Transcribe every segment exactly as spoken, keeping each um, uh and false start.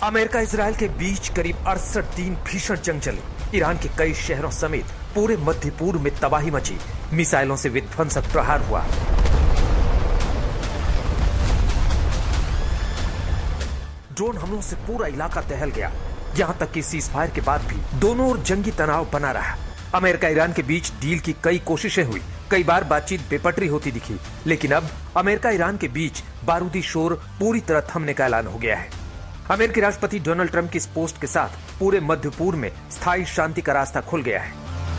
America Israel के बीच करीब अड़सठ दिन भीषण जंग चली। ईरान के कई शहरों समेत पूरे मध्य पूर्व में तबाही मची। मिसाइलों से विध्वंसक प्रहार हुआ। ड्रोन हमलों से पूरा इलाका दहल गया। यहां तक कि सीज फायर के बाद भी दोनों ओर जंगी तनाव बना रहा। अमेरिका ईरान के बीच डील की कई कोशिशें हुई। कई बार बातचीत बेपटरी होती दिखी, लेकिन अब अमेरिका ईरान के बीच बारूदी शोर पूरी तरह थमने का ऐलान हो गया है। अमेरिकी राष्ट्रपति डोनाल्ड ट्रंप की इस पोस्ट के साथ पूरे मध्य पूर्व में स्थायी शांति का रास्ता खुल गया है।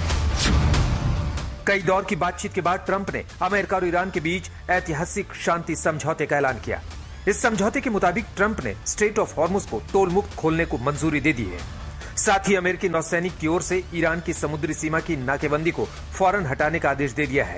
कई दौर की बातचीत के बाद ट्रंप ने अमेरिका और ईरान के बीच ऐतिहासिक शांति समझौते का ऐलान किया। इस समझौते के मुताबिक ट्रंप ने स्ट्रेट ऑफ हॉर्मुज को टोल मुक्त खोलने को मंजूरी दे दी है। साथ ही अमेरिकी नौसैनिक की ओर से ईरान की समुद्री सीमा की नाकेबंदी को फौरन हटाने का आदेश दे दिया है।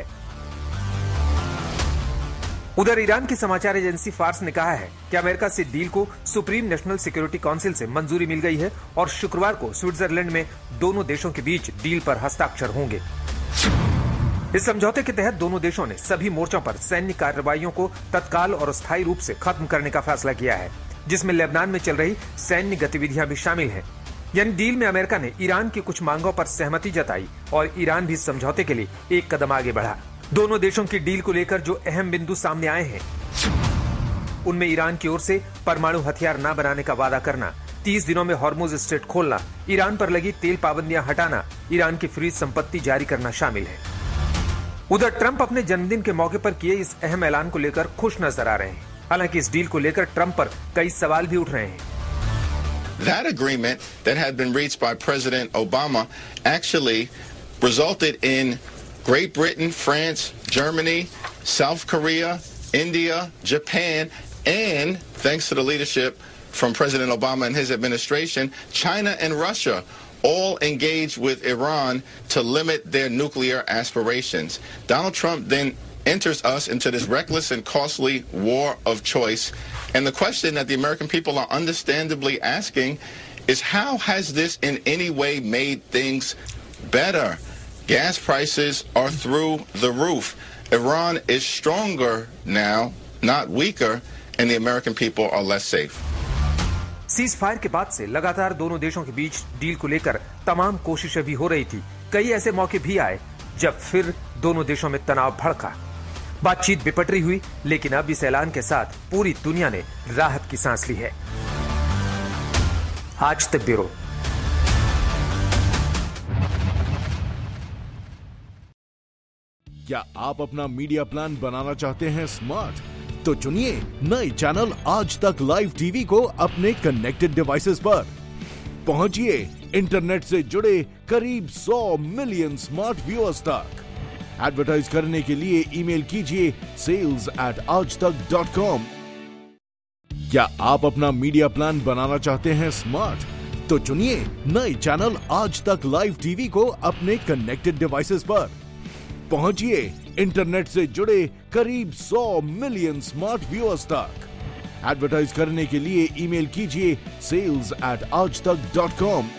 उधर ईरान की समाचार एजेंसी फार्स ने कहा है कि अमेरिका से डील को सुप्रीम नेशनल सिक्योरिटी काउंसिल से मंजूरी मिल गई है और शुक्रवार को स्विट्जरलैंड में दोनों देशों के बीच डील पर हस्ताक्षर होंगे। इस समझौते के तहत दोनों देशों ने सभी मोर्चों पर सैन्य कार्रवाइयों को तत्काल और स्थायी रूप से खत्म करने का फैसला किया है, जिसमें लेबनान में चल रही सैन्य गतिविधियां भी शामिल हैं। यानी डील में अमेरिका ने ईरान की कुछ मांगों पर सहमति जताई और ईरान भी समझौते के लिए एक कदम आगे बढ़ा। दोनों देशों की डील को लेकर जो अहम बिंदु सामने आए हैं, उनमें ईरान की ओर से परमाणु हथियार न बनाने का वादा करना, तीस दिनों में हॉर्मुज स्ट्रेट खोलना, ईरान पर लगी तेल पाबंदियां हटाना, ईरान की फ्रीज संपत्ति जारी करना शामिल है। उधर ट्रंप अपने जन्मदिन के मौके पर किए इस अहम ऐलान को लेकर खुश नजर आ रहे हैं। हालांकि इस डील को लेकर ट्रंप पर कई सवाल भी उठ रहे हैं। That agreement that had been reached by President Obama actually resulted in Great Britain, France, Germany, South Korea, India, Japan, and thanks to the leadership from President Obama and his administration, China and Russia all engaged with Iran to limit their nuclear aspirations. Donald Trump then enters us into this reckless and costly war of choice. And the question that the American people are understandably asking is, how has this in any way made things better? Gas prices are through the roof. Iran is stronger now, not weaker, and the American people are less safe. Cease fire के बाद से लगातार दोनों देशों के बीच deal को लेकर तमाम कोशिशें भी हो रही थी। कई ऐसे मौके भी आए जब फिर दोनों देशों में तनाव भड़का, बातचीत बेपटरी हुई, लेकिन अब इस ऐलान के साथ पूरी दुनिया ने राहत की सांस ली है। आज तक ब्यूरो। क्या आप अपना मीडिया प्लान बनाना चाहते हैं स्मार्ट? तो चुनिए नए चैनल आज तक लाइव टीवी को अपने कनेक्टेड डिवाइसेस पर। पहुंचिए इंटरनेट से जुड़े करीब सौ मिलियन स्मार्ट व्यूअर्स तक। एडवर्टाइज करने के लिए ईमेल कीजिए सेल्स एट आज तक डॉट कॉम। क्या आप अपना मीडिया प्लान बनाना चाहते हैं स्मार्ट? तो चुनिए नए चैनल आज तक लाइव टीवी को अपने कनेक्टेड डिवाइसेस पर। पहुंचिए इंटरनेट से जुड़े करीब सौ मिलियन स्मार्ट व्यूअर्स तक। एडवर्टाइज करने के लिए ईमेल कीजिए सेल्स एट आज तक डॉट कॉम।